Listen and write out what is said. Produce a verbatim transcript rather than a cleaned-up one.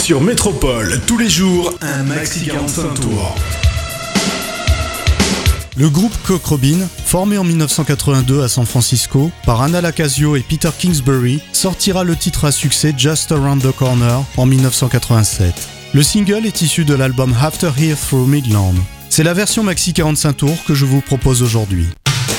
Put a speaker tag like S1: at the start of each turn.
S1: Sur Métropole, tous les jours, un maxi quarante-cinq tours.
S2: Le groupe Cock Robin, formé en dix-neuf cent quatre-vingt-deux à San Francisco par Anna Lacasio et Peter Kingsbury, sortira le titre à succès Just Around the Corner en dix-neuf cent quatre-vingt-sept. Le single est issu de l'album After Here Through Midland. C'est la version maxi quarante-cinq tours que je vous propose aujourd'hui.